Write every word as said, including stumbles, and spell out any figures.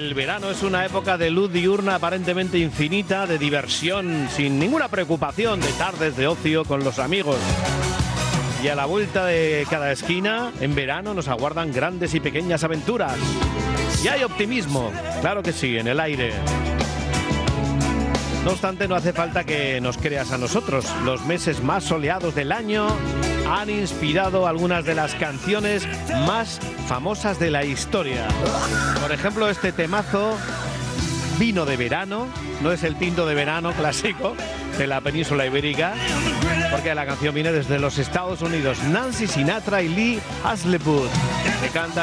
El verano es una época de luz diurna aparentemente infinita, de diversión, sin ninguna preocupación, de tardes de ocio con los amigos. Y a la vuelta de cada esquina, en verano nos aguardan grandes y pequeñas aventuras. Y hay optimismo, claro que sí, en el aire. No obstante, no hace falta que nos creas a nosotros. Los meses más soleados del año han inspirado algunas de las canciones más famosas de la historia. Por ejemplo, este temazo, Vino de Verano, no es el tinto de verano clásico de la península ibérica, porque la canción viene desde los Estados Unidos. Nancy Sinatra y Lee Hasselwood, que canta